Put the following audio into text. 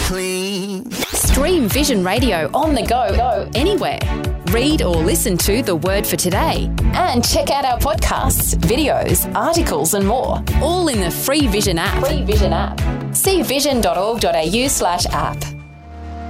clean. Stream Vision Radio on the go, anywhere. Read or listen to The Word for Today. And check out our podcasts, videos, articles and more. All in the free Vision app. See vision.org.au/app.